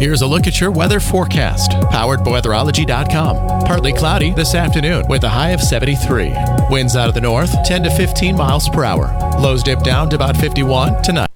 Here's a look at your weather forecast. Powered by Weatherology.com. Partly cloudy this afternoon with a high of 73. Winds out of the north, 10 to 15 miles per hour. Lows dip down to about 51 tonight.